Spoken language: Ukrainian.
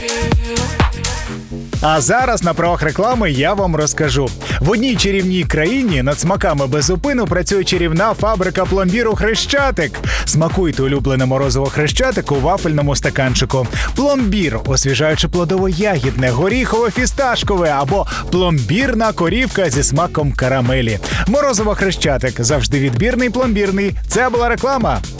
А зараз на правах реклами я вам розкажу. В одній чарівній країні над смаками без зупину працює чарівна фабрика пломбіру «Хрещатик». Смакуйте улюблене морозиво «Хрещатик» у вафельному стаканчику. Пломбір – освіжаюче плодово-ягідне, горіхово-фісташкове або пломбірна корівка зі смаком карамелі. Морозиво «Хрещатик» – завжди відбірний пломбірний. Це була реклама.